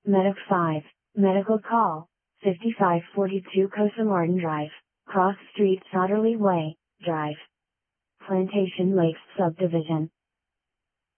Medic 5, Medical Call, 5542 Cosa Martin Drive, Cross Street Sauterley Way, Drive. Plantation Lakes Subdivision.